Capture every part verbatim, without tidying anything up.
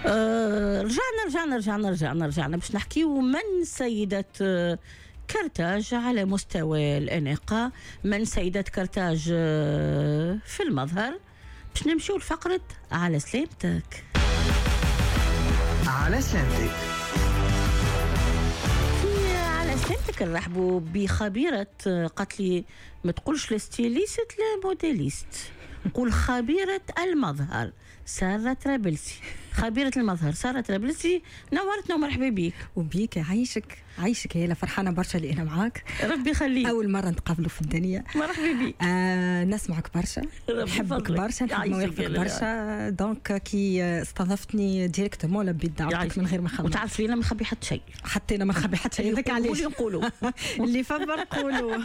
آه رجعنا رجعنا رجعنا رجعنا رجعنا باش نحكيو من سيدة آه كرتاج على مستوى الأناقة، من سيدة كرتاج آه في المظهر. باش نمشيو لفقرة على سلامتك. على سلامتك. في على سلامتك نرحبوا بخبيرة، قالت لي ما تقولش لا ستيليست لا موديليست، قول خبيرة المظهر سارة ترابلسي. خبيرة المظهر سارة ترابلسي، نورتنا ومرحبا بيك. وبيك عايشك عايشك هلا، فرحانة برشا اللي أنا معاك، ربي يخليك. أول مرة نتقابلوا في الدنيا. مرحبا بيك. آه نسمعك برشا، نحبك برشا، نحب نوافقك برشا. دونك كي استضفتني ديريكتومون لبيت دعوتك من غير ما نخمم. وتعرف لي أنا ما نخبي حتى شيء. حتى أنا ما نخبي حتى شيء. هذاك علاش نقولوا اللي فبر نقولوا.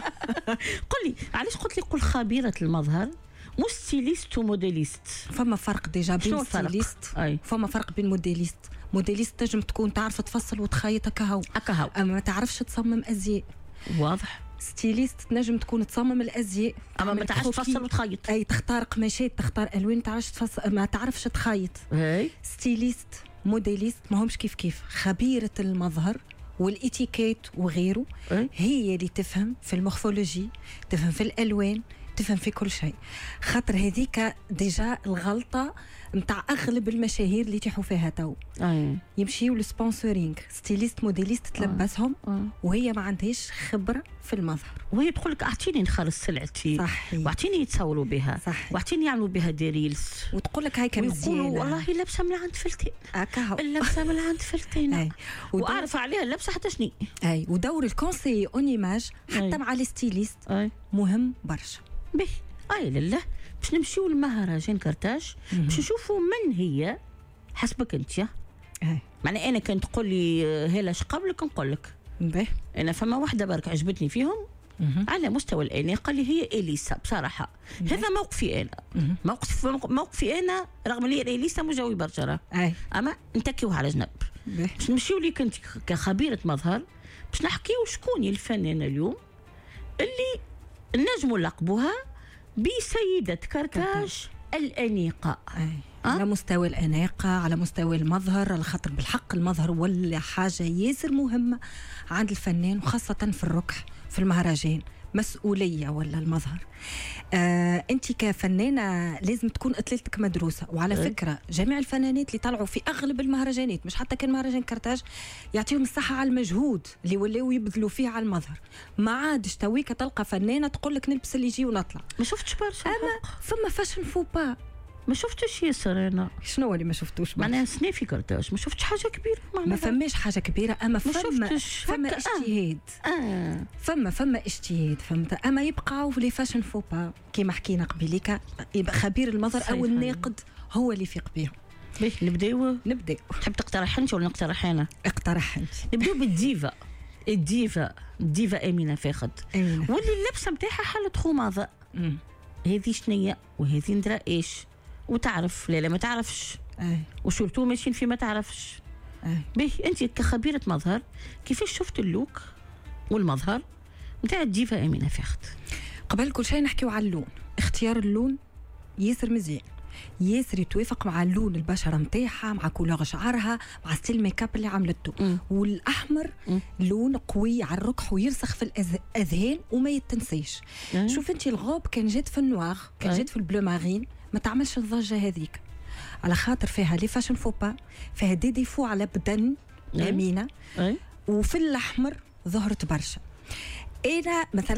قل لي علاش قلت لي قول خبيرة المظهر مو ستيليست وموديليست؟ فما فرق ديجا بين ستيليست، فما فرق بين موديليست. موديليست تنجم تكون تعرف تفصل وتخيط هكاهو هكاهو، اما ما تعرفش تصمم ازياء. واضح. ستيليست تنجم تكون تصمم الازياء اما ما تعرفش تفصل وتخيط. اي تختار قماشات، تختار الوان، تعرفش تفصل، ما تعرفش تخيط. اي ستيليست موديليست ما همش كيف كيف. خبيرة المظهر والاتيكيت وغيره أي؟ هي اللي تفهم في المورفولوجي، تفهم في الالوان، تفهم في كل شيء. خاطر هذيك ديجا الغلطه نتاع اغلب المشاهير اللي تيحوا فيها تو. أي. يمشيوا للسبونسورينغ، ستيليست موديليست تلبسهم أه. وهي ما عندهاش خبره في المظهر، وهي تقول لك اعطيني نخلص سلعتي، صحيح، واعطيني يتصوروا بها، صحيح، واعطيني يعملوا بها ديريلز، وتقول لك هاي كان يقولوا والله لابسه من عند فلتين، هكا اللبسه من عند فلتين. اي واعرف عليها اللبسه حتى شني. اي ودور الكونسي اون ايماج حتى مع الستيليست مهم برشا. به اي لله. باش نمشيو لمهرجان كرتاج باش نشوفوا من هي حسبك انت. اي معنى انا كنت تقول لي هلا اش قبلك نقول لك به انا فما واحده برك عجبتني فيهم مم. على مستوى الاناقه اللي هي اليسا بصراحه. مم. هذا موقفي انا، مم. موقف موقفي انا رغم اللي اليسا مجاوي برشا، اما نتكيوها على جنب. باش نمشيو ليك انت كخبيره مظهر باش نحكيو شكون الفنانه اليوم اللي نجموا نلقبوها بسيدة كرتاج الأنيقة. أه؟ على مستوى الأناقة، على مستوى المظهر، على خاطر بالحق المظهر ولا حاجة ياسر مهمة عند الفنان، وخاصة في الركح في المهرجان مسؤولية ولا المظهر. آه، أنت كفنانة لازم تكون أتلتك مدروسة. وعلى أه؟ فكرة جميع الفنانات اللي طلعوا في أغلب المهرجانات، مش حتى كان مهرجان كرتاج، يعطيهم الصحة على المجهود اللي ولاو يبذلوا فيه على المظهر. ما عادش تويك تلقى فنانة تقول لك نلبس اللي يجي ونطلع. ما شفتش برشا، أما فما فاشن فوبا. ما شفتش ياسر انا. شنو اللي ما شفتوش؟ معناها سني في كرتاج ما شفتش حاجه كبيره. ما فماش حاجه كبيره، اما فما فما اجتهاد. آه. فما فما اجتهاد، فهمت. اما يبقاو في لي فاشن فوبا كيما حكينا قبيليك، يبقى خبير المظهر او الناقد هو اللي يفيق بهم. باهي نبداو. نبداو. تحب تقترح انت ولا نقترح انا؟ اقترح انت. نبداو بالديفا. الديفا الديفا امينه فاخد، أمينة. واللي اللبسه نتاعها حاله خماضه. هذه شنية وهذه ندرى ايش، وتعرف لا لا ما تعرفش. أي. وشرتو ماشيين في ما تعرفش. باهي انت كخبيره مظهر كيفاش شفت اللوك والمظهر نتاع الديفا امينه فاخد؟ قبل كل شيء نحكيو على اللون. اختيار اللون ياسر مزيان، ياسر يتوافق مع اللون البشره نتاعها، مع كولور شعرها، مع ستيل ميك اب اللي عملته. م. والاحمر م. لون قوي على الركح ويرسخ في الاذهان وما يتنسيش. م. شوف انت الغوب كان جات في النوار، كان جات في البلو مارين، ما تعملش الضجه هذيك على خاطر فيها لي فاشن فوبا، فيها دي ديفو على بدن امينه. وفي الاحمر ظهرت برشا. انا مثلا